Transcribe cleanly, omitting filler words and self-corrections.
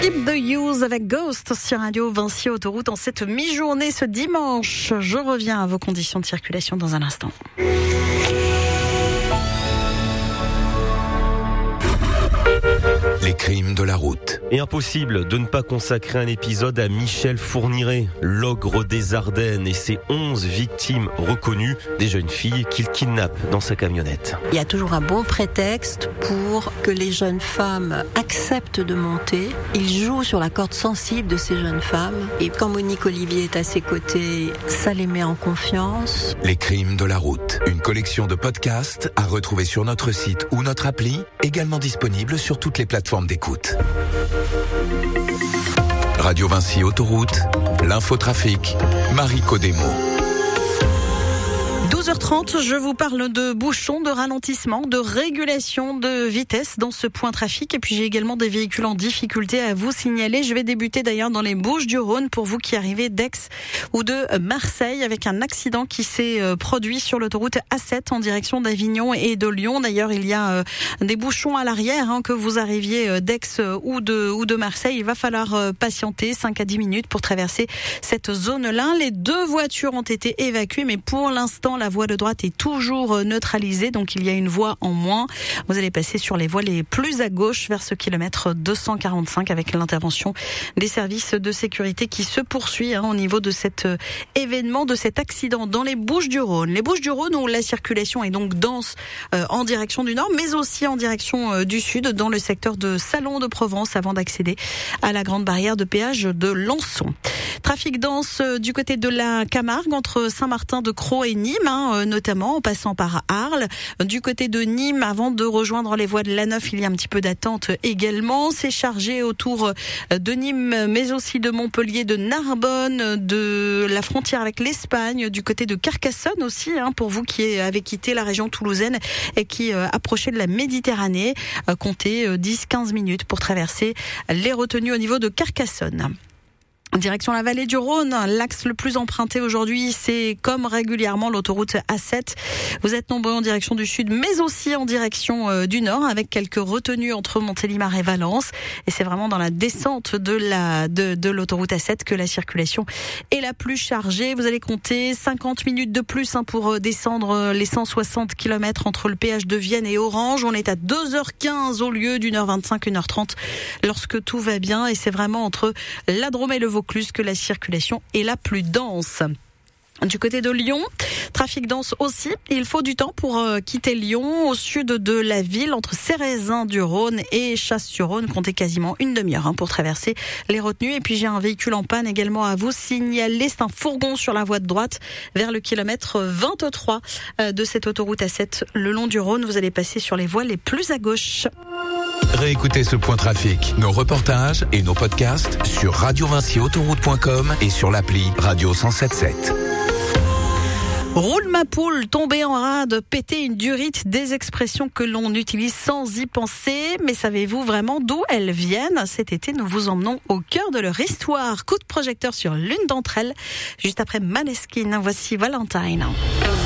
Keep the Use avec Ghost sur Radio Vinci Autoroute en cette mi-journée ce dimanche. Je reviens à vos conditions de circulation dans un instant. Les crimes de la route. Et impossible de ne pas consacrer un épisode à Michel Fourniret, l'ogre des Ardennes et ses 11 victimes reconnues, des jeunes filles qu'il kidnappe dans sa camionnette. Il y a toujours un bon prétexte pour que les jeunes femmes acceptent de monter. Il joue sur la corde sensible de ces jeunes femmes. Et quand Monique Olivier est à ses côtés, ça les met en confiance. Les crimes de la route. Une collection de podcasts à retrouver sur notre site ou notre appli, également disponible sur toutes les plateformes d'écoute. Radio Vinci Autoroute, l'infotrafic, Marie Codemo. 12h30, je vous parle de bouchons, de ralentissement, de régulation de vitesse dans ce point trafic. Et puis j'ai également des véhicules en difficulté à vous signaler. Je vais débuter d'ailleurs dans les Bouches-du-Rhône pour vous qui arrivez d'Aix ou de Marseille avec un accident qui s'est produit sur l'autoroute A7 en direction d'Avignon et de Lyon. D'ailleurs, il y a des bouchons à l'arrière, que vous arriviez d'Aix ou de Marseille. Il va falloir patienter 5 à 10 minutes pour traverser cette zone-là. Les 2 voitures ont été évacuées, mais pour l'instant, la voie de droite est toujours neutralisée, donc il y a une voie en moins. Vous allez passer sur les voies les plus à gauche vers ce kilomètre 245 avec l'intervention des services de sécurité qui se poursuit au niveau de cet événement, de cet accident dans les Bouches-du-Rhône. Les Bouches-du-Rhône où la circulation est donc dense en direction du nord, mais aussi en direction du sud, dans le secteur de Salon de Provence avant d'accéder à la grande barrière de péage de Lançon. Trafic dense du côté de la Camargue entre Saint-Martin-de-Croix et Nîmes, notamment en passant par Arles. Du côté de Nîmes, avant de rejoindre les voies de la Neuf, il y a un petit peu d'attente également. C'est chargé autour de Nîmes, mais aussi de Montpellier, de Narbonne, de la frontière avec l'Espagne, du côté de Carcassonne aussi, pour vous qui avez quitté la région toulousaine et qui approchez de la Méditerranée. Comptez 10-15 minutes pour traverser les retenues au niveau de Carcassonne. Direction la vallée du Rhône, l'axe le plus emprunté aujourd'hui, c'est comme régulièrement l'autoroute A7. Vous êtes nombreux en direction du sud, mais aussi en direction du nord, avec quelques retenues entre Montélimar et Valence. Et c'est vraiment dans la descente de l'autoroute A7 que la circulation est la plus chargée. Vous allez compter 50 minutes de plus pour descendre les 160 km entre le péage de Vienne et Orange. On est à 2h15 au lieu d'1h25, 1h30 lorsque tout va bien. Et c'est vraiment entre la Drôme et le Vaucluse que la circulation est la plus dense. Du côté de Lyon, trafic dense aussi. Il faut du temps pour quitter Lyon. Au sud de la ville, entre Cérézin-du-Rhône et Chasse-sur-Rhône, comptez quasiment une demi-heure pour traverser les retenues. Et puis j'ai un véhicule en panne également à vous signaler. C'est un fourgon sur la voie de droite vers le kilomètre 23 de cette autoroute A7 le long du Rhône. Vous allez passer sur les voies les plus à gauche. Réécoutez ce point trafic, nos reportages et nos podcasts sur radiovinciautoroute.com et sur l'appli Radio 107.7. Roule ma poule, tomber en rade, péter une durite, des expressions que l'on utilise sans y penser. Mais savez-vous vraiment d'où elles viennent ? Cet été, nous vous emmenons au cœur de leur histoire. Coup de projecteur sur l'une d'entre elles, juste après Maneskin. Voici Valentine.